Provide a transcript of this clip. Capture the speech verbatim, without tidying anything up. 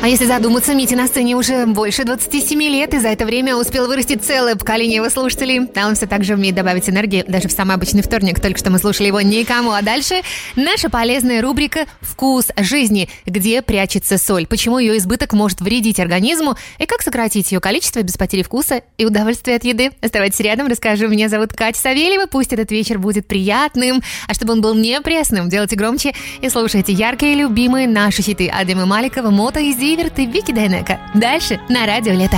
А если задуматься, Мите на сцене уже больше двадцати семи лет, и за это время успел вырастить целое поколение его слушателей. А он все так же умеет добавить энергии даже в самый обычный вторник. Только что мы слушали его никому. А дальше наша полезная рубрика «Вкус жизни», где прячется соль, почему ее избыток может вредить организму и как сократить ее количество без потери вкуса и удовольствия от еды. Оставайтесь рядом, расскажу. Меня зовут Катя Савельева. Пусть этот вечер будет приятным, а чтобы он был не пресным, делайте громче и слушайте яркие и любимые наши хиты Адема Маликова, Мото и Зиверт и Вики Дайнеко. Дальше на радио Лето.